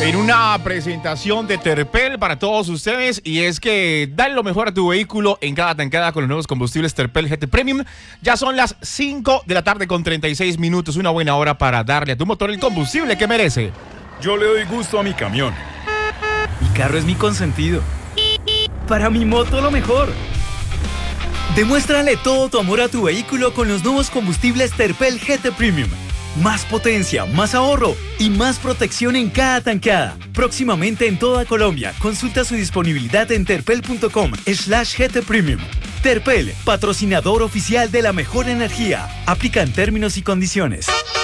en una presentación de Terpel para todos ustedes, y es que dale lo mejor a tu vehículo en cada tankada con los nuevos combustibles Terpel GT Premium. Ya son las 5 de la tarde con 36 minutos, una buena hora para darle a tu motor el combustible que merece. Yo le doy gusto a mi camión. Mi carro es mi consentido. Para mi moto lo mejor. Demuéstrale todo tu amor a tu vehículo con los nuevos combustibles Terpel GT Premium. Más potencia, más ahorro y más protección en cada tankada. Próximamente en toda Colombia. Consulta su disponibilidad en terpel.com/GT Premium. Terpel, patrocinador oficial de la mejor energía. Aplican términos y condiciones.